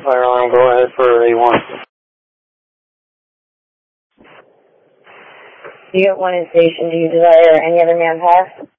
Fire alarm, go ahead for A1. Unit 1 in station, do you desire any other manpower?